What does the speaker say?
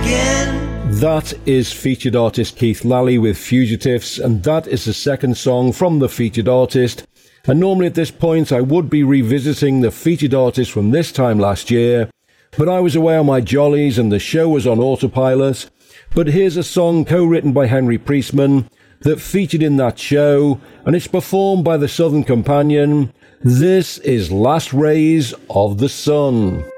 again. That is featured artist Keith Lally with Fugitives, and that is the second song from the featured artist. And normally at this point I would be revisiting the featured artist from this time last year, but I was away on my jollies and the show was on autopilot. But here's a song co-written by Henry Priestman that featured in that show, and it's performed by the Southern Companion. This is Last Rays of the Sun.